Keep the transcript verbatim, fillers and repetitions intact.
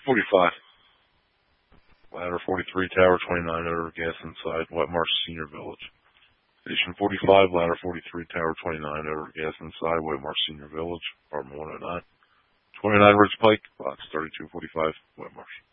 forty-five. Ladder forty-three, Tower twenty-nine, odor of gas inside, Wet Marsh Senior Village. Station forty-five, Ladder forty-three, Tower twenty-nine, odor of gas inside, Wet Marsh Senior Village, apartment one oh nine. twenty-nine Ridge Pike, box thirty-two forty-five, Wet Marsh.